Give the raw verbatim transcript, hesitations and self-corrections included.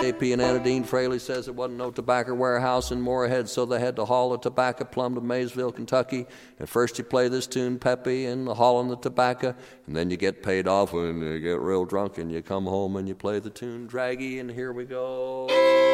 J P and Anna Dean Fraley says there wasn't no tobacco warehouse in Moorhead, so they had to haul the tobacco plumb to Maysville, Kentucky. And first you play this tune, Peppy, and hauling the tobacco, and then you get paid off when you get real drunk and you come home and you play the tune, Draggy, and here we go.